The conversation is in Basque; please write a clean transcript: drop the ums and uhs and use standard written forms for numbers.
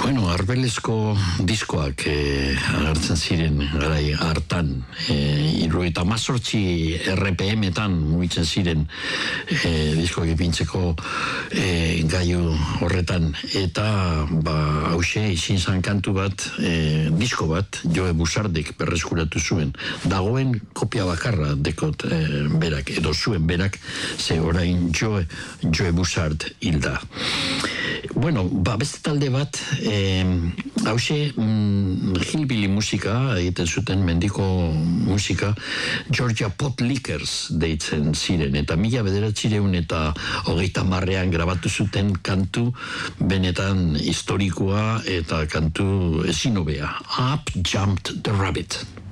Bueno, Arbelesko diskoak agertzen ziren garai hartan, 78 RPM-etan mugitzen ziren diskoak ipintzeko gaiu horretan, eta hause izin zan kantu bat, disko bat, Joe Bussardek berreskuratu zuen. Dagoen kopia bakarra dekot berak, edo zuen berak, ze orain Joe Bussard hilda. Bueno, beste talde bat, hause hillbilly musika, egiten zuten mendiko musika, Georgia Pot Lickers deitzen ziren, eta 1930 grabatu zuten kantu benetan historikoa eta kantu ezin hobea. Up Jumped the Rabbit.